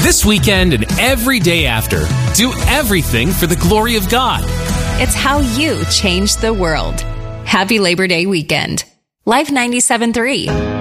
This weekend and every day after, do everything for the glory of God. It's how you change the world. Happy Labor Day weekend. Life 97.3.